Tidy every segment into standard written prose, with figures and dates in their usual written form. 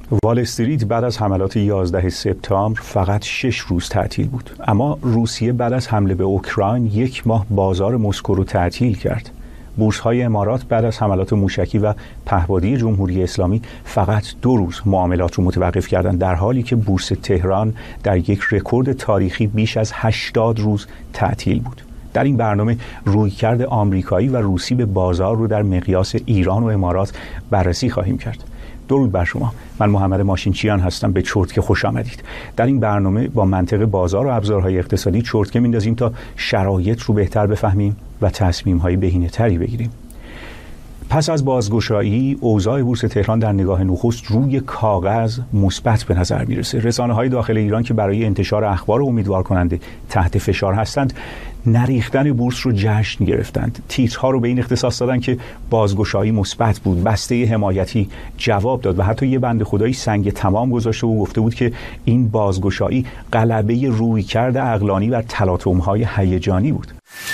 وال استریت بعد از حملات 11 سپتامبر فقط 6 روز تعطیل بود، اما روسیه بعد از حمله به اوکراین 1 ماه بازار مسکو رو تعطیل کرد. بورس‌های امارات بعد از حملات موشکی و پهپادی جمهوری اسلامی فقط 2 روز معاملات رو متوقف کردند، در حالی که بورس تهران در یک رکورد تاریخی بیش از 80 روز تعطیل بود. در این برنامه رویکرد آمریکایی و روسی به بازار رو در مقیاس ایران و امارات بررسی خواهیم کرد. درود بر شما، من محمد ماشینچیان هستم. به چرتکه خوش آمدید. در این برنامه با منطق بازار و ابزارهای اقتصادی چرتکه میندازیم تا شرایط رو بهتر بفهمیم و تصمیم‌های بهینه‌تری بگیریم. پس از بازگشایی، اوضاع بورس تهران در نگاه نخست روی کاغذ مثبت به نظر میرسه. رسانه‌های داخل ایران که برای انتشار اخبار امیدوار کننده تحت فشار هستند، نریختن بورس رو جشن گرفتند. تیترها رو به این اختصاص دادن که بازگشایی مثبت بود، بسته حمایتی جواب داد و حتی یه بنده خدایی سنگ تمام گذاشته و گفته بود که این بازگشایی غلبه رویکرد عقلانی و تلاطم‌های هیجانی بود.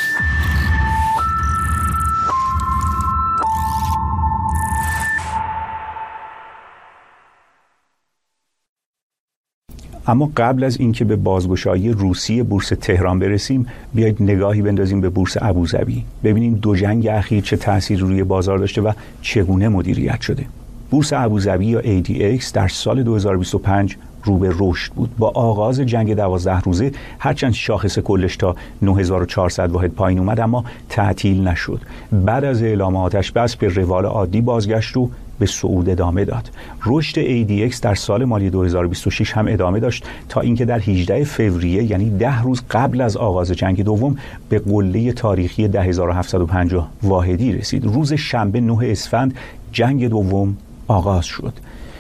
اما قبل از اینکه به بازگشایی روسی بورس تهران برسیم، بیایید نگاهی بندازیم به بورس ابوظبی، ببینیم دو جنگ اخیر چه تأثیری روی بازار داشته و چگونه مدیریت شده. بورس ابوظبی یا ADX در سال 2025 رو به رشد بود. با آغاز جنگ 12 روزه هرچند شاخص کلش تا 9400 واحد پایین اومد، اما تعطیل نشد. بعد از اعلام آتش بس به روال عادی بازگشت و به صعود ادامه داد. رشد ADX در سال مالی 2026 هم ادامه داشت تا اینکه در 18 فوریه، یعنی 10 روز قبل از آغاز جنگ دوم، به قله تاریخی 10750 واحدی رسید. روز شنبه 9 اسفند جنگ دوم آغاز شد.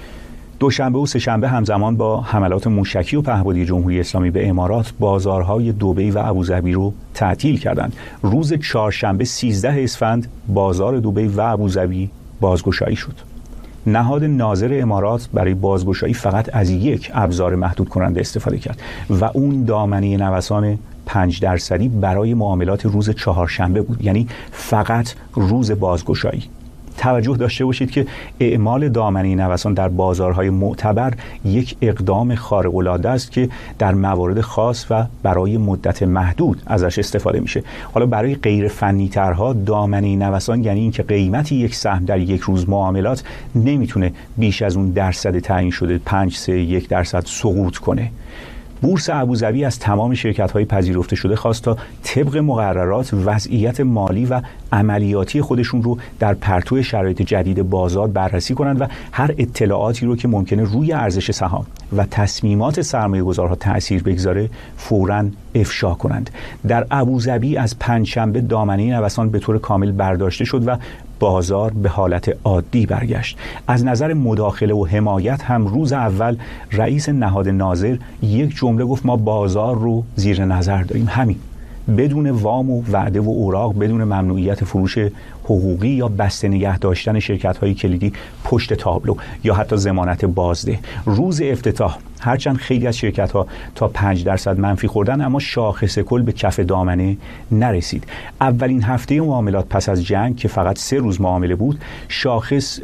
دوشنبه و سه‌شنبه همزمان با حملات موشکی و پهپادی جمهوری اسلامی به امارات، بازارهای دبی و ابوظبی رو تعطیل کردند. روز چهارشنبه 13 اسفند بازار دبی و ابوظبی بازگشایی شد. نهاد ناظر امارات برای بازگشایی فقط از یک ابزار محدود کننده استفاده کرد و اون دامنه نوسان 5% برای معاملات روز چهارشنبه بود، یعنی فقط روز بازگشایی. توجه داشته باشید که اعمال دامنه نوسان در بازارهای معتبر یک اقدام خارق‌العاده است که در موارد خاص و برای مدت محدود ازش استفاده میشه. حالا برای غیر فنی ترها، دامنه نوسان یعنی اینکه قیمت یک سهم در یک روز معاملات نمیتونه بیش از اون درصد تعیین شده 5.1% سقوط کنه. بورس ابوظبی از تمام شرکت‌های پذیرفته شده خواست تا طبق مقررات وضعیت مالی و عملیاتی خودشون رو در پرتو شرایط جدید بازار بررسی کنند و هر اطلاعاتی رو که ممکنه روی ارزش سهام و تصمیمات سرمایه‌گذارها تأثیر بگذاره فوراً افشا کنند. در ابوظبی از پنجشنبه دامنه نوسان به طور کامل برداشته شد و بازار به حالت عادی برگشت. از نظر مداخله و حمایت هم روز اول رئیس نهاد ناظر یک جمله گفت: ما بازار رو زیر نظر داریم، همین، بدون وام و وعده و اوراق، بدون ممنوعیت فروش حقوقی یا بسته نگه داشتن شرکت‌های کلیدی پشت تابلو یا حتی ضمانت بازده. روز افتتاح هرچند خیلی از شرکت‌ها تا 5% منفی خوردن، اما شاخص کل به کف دامنه نرسید. اولین هفته معاملات پس از جنگ که فقط 3 روز معامله بود، شاخص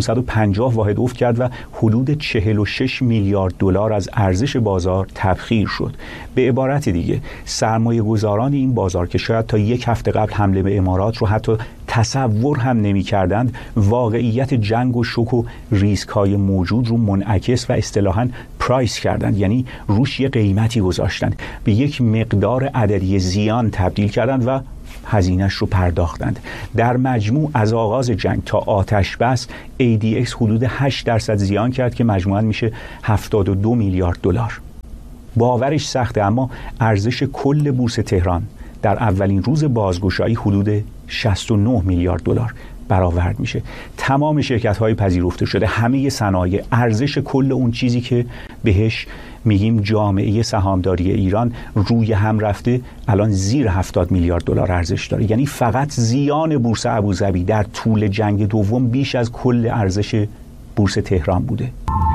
550 واحد افت کرد و حدود 46 میلیارد دلار از ارزش بازار تبخیر شد. به عبارت دیگه، سرمایه‌گذاران این بازار که شاید تا یک هفته قبل حمله به امارات رو حتی تصور هم نمی کردند، واقعیت جنگ و شوک و ریسک های موجود رو منعکس و اصطلاحاً پرایس کردند، یعنی روش یه قیمتی گذاشتند، به یک مقدار عددی زیان تبدیل کردند و هزینه‌اش رو پرداختند. در مجموع از آغاز جنگ تا آتش بس ADX حدود 8% زیان کرد که مجموعاً میشه 72 میلیارد دلار. باورش سخته، اما ارزش کل بورس تهران در اولین روز بازگشایی حدود 69 میلیارد دلار برآورد میشه. تمام شرکت‌های پذیرفته شده، همه صنایع، ارزش کل اون چیزی که بهش میگیم جامعه سهامداری ایران روی هم رفته، الان زیر 70 میلیارد دلار ارزش داره. یعنی فقط زیان بورس ابوظبی در طول جنگ دوم بیش از کل ارزش بورس تهران بوده.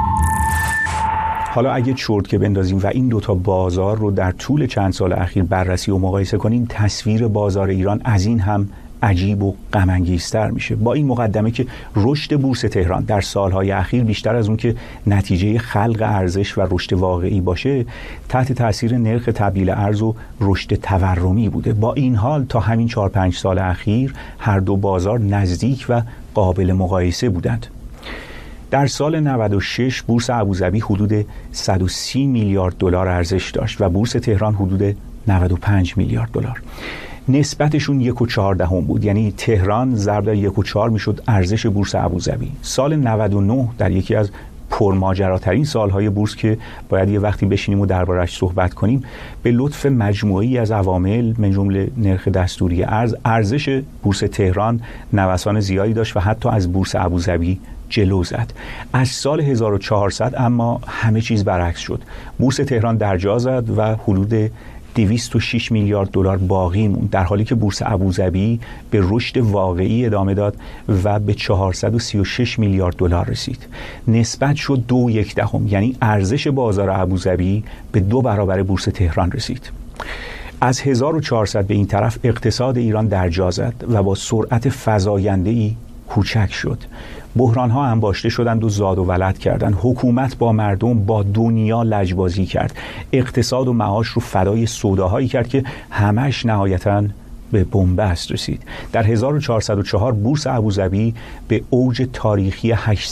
حالا اگه چرتکه بندازیم و این دوتا بازار رو در طول چند سال اخیر بررسی و مقایسه کنیم، تصویر بازار ایران از این هم عجیب و غم انگیزتر میشه. با این مقدمه که رشد بورس تهران در سالهای اخیر بیشتر از اون که نتیجه خلق ارزش و رشد واقعی باشه، تحت تاثیر نرخ تبدیل ارز و رشد تورمی بوده. با این حال تا همین 4-5 سال اخیر هر دو بازار نزدیک و قابل مقایسه بودند. در سال 96 بورس ابوظبی حدود 130 میلیارد دلار ارزش داشت و بورس تهران حدود 95 میلیارد دلار. نسبتشون 1.4 بود، یعنی تهران ضرب در 1.4 میشد ارزش بورس ابوظبی. سال 99 در یکی از پرماجراترین سالهای بورس که باید یه وقتی بشینیم و دربارش صحبت کنیم، به لطف مجموعه‌ای از عوامل من جمله نرخ دستوری ارز، ارزش بورس تهران نوسان زیادی داشت و حتی از بورس ابوظبی جلو زد. از سال 1400 اما همه چیز برعکس شد. بورس تهران درجا زد و حدود 206 میلیارد دلار باقی موند، در حالی که بورس ابوظبی به رشد واقعی ادامه داد و به 436 میلیارد دلار رسید. نسبت شد 2.1، یعنی ارزش بازار ابوظبی به 2 برابر بورس تهران رسید. از 1400 به این طرف اقتصاد ایران درجا زد و با سرعت فزاینده‌ای کوچک شد. بحران‌ها انباشته شدند و زاد و ولد کردند. حکومت با مردم، با دنیا لجبازی کرد. اقتصاد و معاش رو فدای سوداهایی کرد که همش نهایتاً به بنبست رسید. در 1404 بورس ابوظبی به اوج تاریخی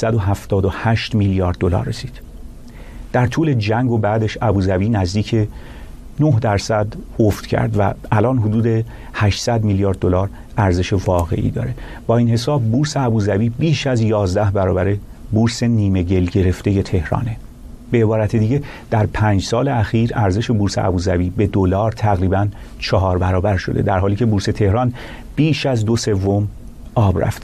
878 میلیارد دلار رسید. در طول جنگ و بعدش ابوظبی نزدیک 9% افت کرد و الان حدود 800 میلیارد دلار ارزش واقعی داره. با این حساب بورس ابوظبی بیش از 11 برابر بورس نیمه گل گرفته تهرانه. به عبارت دیگه در 5 سال اخیر ارزش بورس ابوظبی به دلار تقریباً 4 برابر شده، در حالی که بورس تهران بیش از 2/3 آب رفته.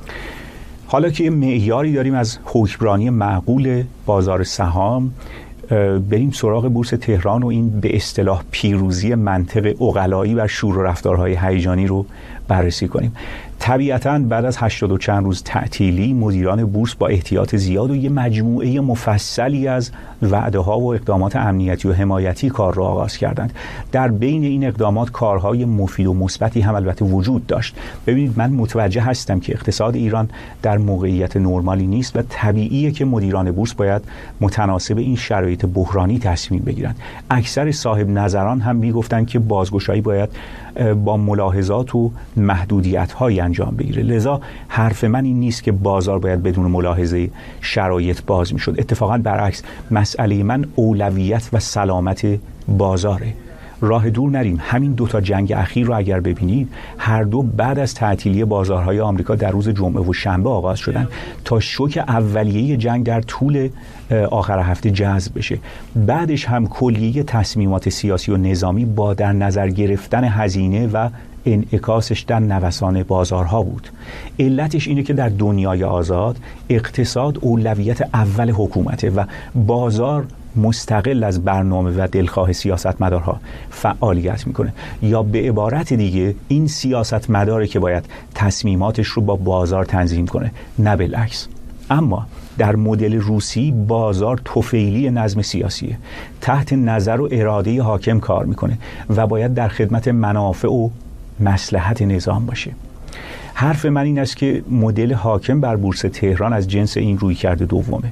حالا که معیاری داریم از حکمرانی معقول بازار سهام، بریم سراغ بورس تهران و این به اصطلاح پیروزی منطق عقلایی و شور و رفتارهای هیجانی رو بررسی کنیم. طبیعتاً بعد از 80 و چند روز تعطیلی مدیران بورس با احتیاط زیاد و یه مجموعه مفصلی از وعده‌ها و اقدامات امنیتی و حمایتی کار را آغاز کردند. در بین این اقدامات کارهای مفید و مثبتی هم البته وجود داشت. ببینید، من متوجه هستم که اقتصاد ایران در موقعیت نرمالی نیست و طبیعیه که مدیران بورس باید متناسب این شرایط بحرانی تصمیم بگیرند. اکثر صاحب نظران هم میگفتند که بازگشایی باید با ملاحظات و محدودیت‌های انجام بگیره. لذا حرف من این نیست که بازار باید بدون ملاحظه شرایط باز میشد. اتفاقا برعکس، مسئله من اولویت و سلامت بازاره. راه دور نریم، همین 2 جنگ اخیر رو اگر ببینید، هر دو بعد از تعطیلی بازارهای آمریکا در روز جمعه و شنبه آغاز شدن تا شوک اولیه جنگ در طول آخر هفته جذب بشه. بعدش هم کلیه تصمیمات سیاسی و نظامی با در نظر گرفتن هزینه و انعکاسش در نوسان بازارها بود. علتش اینه که در دنیای آزاد اقتصاد اولویت اول حکومته و بازار مستقل از برنامه و دلخواه سیاستمدارها فعالیت میکنه، یا به عبارت دیگه این سیاستمداره که باید تصمیماتش رو با بازار تنظیم کنه، نه بالعکس. اما در مدل روسی بازار طفیلی نظم سیاسیه، تحت نظر و اراده حاکم کار میکنه و باید در خدمت منافع و مصلحت نظام باشه. حرف من این است که مدل حاکم بر بورس تهران از جنس این رویکرد دومه.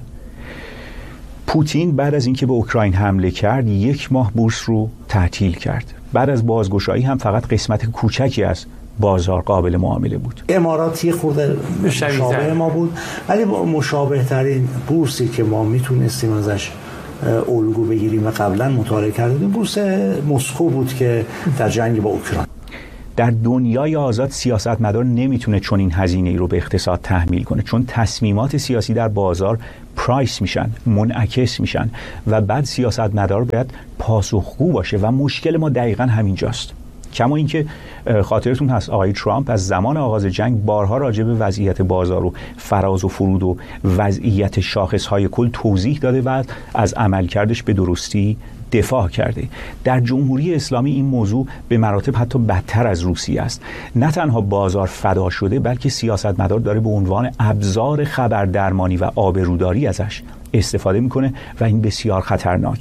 پوتین بعد از اینکه به اوکراین حمله کرد 1 ماه بورس رو تعطیل کرد. بعد از بازگشایی هم فقط قسمت کوچکی از بازار قابل معامله بود. اماراتی خود مشابه ما بود، ولی مشابه ترین بورسی که ما میتونستیم ازش الگو بگیریم و قبلا مطالعه کردیم بورس مسکو بود که در جنگ با اوکراین. در دنیای آزاد سیاستمدار نمیتونه چون این هزینه ای رو به اقتصاد تحمیل کنه، چون تصمیمات سیاسی در بازار پرایس میشن، منعکس میشن و بعد سیاستمدار باید پاسخگو باشه و مشکل ما دقیقاً همینجاست. کما اینکه خاطرتون هست آقای ترامپ از زمان آغاز جنگ بارها راجع به وضعیت بازار و فراز و فرود و وضعیت شاخصهای کل توضیح داده و از عملکردش به درستی دفاع کرده. در جمهوری اسلامی این موضوع به مراتب حتی بدتر از روسیه است. نه تنها بازار فدا شده، بلکه سیاستمدار داره به عنوان ابزار خبردرمانی و آبروداری ازش استفاده میکنه و این بسیار خطرناکه.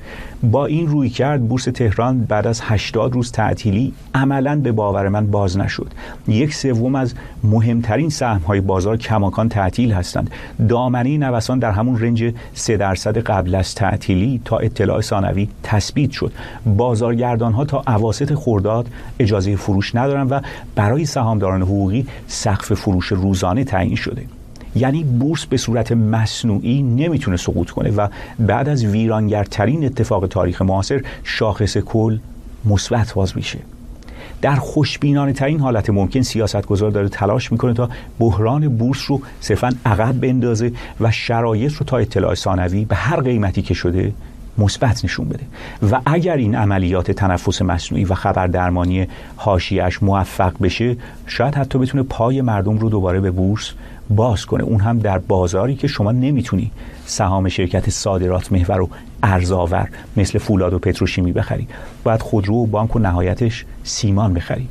با این رویکرد بورس تهران بعد از 80 روز تعطیلی عملاً به باور من باز نشد. 1/3 از مهمترین سهم‌های بازار کماکان تعطیل هستند. دامنه نوسان در همون رنج 3% قبل از تعطیلی تا اطلاع ثانوی تثبیت شد. بازارگردان‌ها تا اواسط خرداد اجازه فروش ندارند و برای سهامداران حقوقی سقف فروش روزانه تعیین شده. یعنی بورس به صورت مصنوعی نمیتونه سقوط کنه و بعد از ویرانگرترین اتفاق تاریخ معاصر شاخص کل مثبت باز میشه. در خوشبینانه ترین حالت ممکن سیاستگزار داره تلاش میکنه تا بحران بورس رو صرفاً عقب بندازه و شرایط رو تا اطلاع ثانوی به هر قیمتی که شده مثبت نشون بده و اگر این عملیات تنفس مصنوعی و خبردرمانی حاشیه‌اش موفق بشه شاید حتی بتونه پای مردم رو دوباره به بورس باز کنه، اون هم در بازاری که شما نمیتونی سهام شرکت صادرات محور و ارزآور مثل فولاد و پتروشیمی بخری، باید خودرو و بانک و نهایتش سیمان بخری.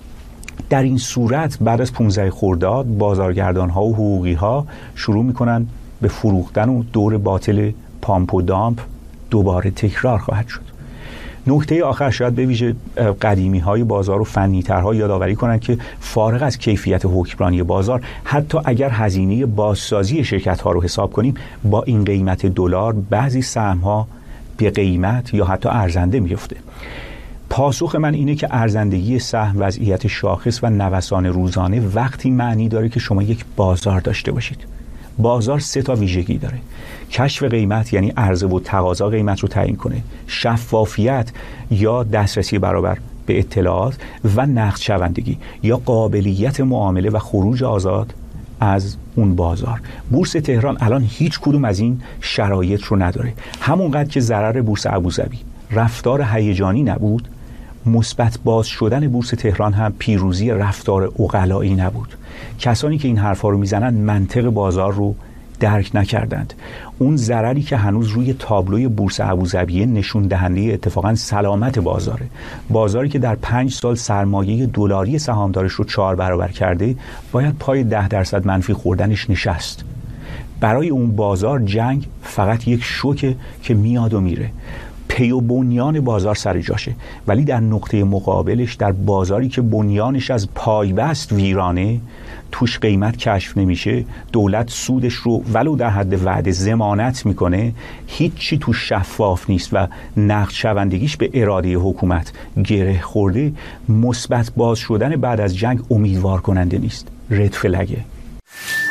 در این صورت بعد از 15 خرداد بازارگردان‌ها و حقوقی‌ها شروع میکنن به فروختن و دور باطل پامپ و دامپ دوباره تکرار خواهد شد. نکته آخر شاید به ویژه قدیمی‌های بازار و فنی‌ترها یادآوری کنند که فارغ از کیفیت حکمرانی بازار، حتی اگر هزینه بازسازی شرکت‌ها رو حساب کنیم، با این قیمت دلار بعضی سهم‌ها به قیمت یا حتی ارزنده میفته. پاسخ من اینه که ارزندگی سهم، وضعیت شاخص و نوسان روزانه وقتی معنی داره که شما یک بازار داشته باشید. بازار 3 ویژگی داره: کشف قیمت یعنی عرضه و تقاضا قیمت رو تعیین کنه، شفافیت یا دسترسی برابر به اطلاعات و نقد شوندگی یا قابلیت معامله و خروج آزاد از اون بازار. بورس تهران الان هیچ کدوم از این شرایط رو نداره. همونقدر که ضرر بورس ابوظبی رفتار هیجانی نبود، مثبت باز شدن بورس تهران هم پیروزی رفتار عقلایی نبود. کسانی که این حرفا رو میزنن منطق بازار رو درک نکردند. اون ضرری که هنوز روی تابلوی بورس ابوظبی نشون دهنده اتفاقا سلامت بازاره. بازاری که در 5 سال سرمایه دلاری سهامدارش رو 4 برابر کرده، باید پای 10% منفی خوردنش نشست. برای اون بازار جنگ فقط یک شوکه که میاد و میره. پی و بنیان بازار سر جاشه، ولی در نقطه مقابلش، در بازاری که بنیانش از پایبست ویرانه، توش قیمت کشف نمیشه، دولت سودش رو ولو در حد وعده ضمانت میکنه، هیچی توش شفاف نیست و نقد شوندگیش به اراده حکومت گره خورده، مثبت باز شدن بعد از جنگ امیدوار کننده نیست. رد فلگه.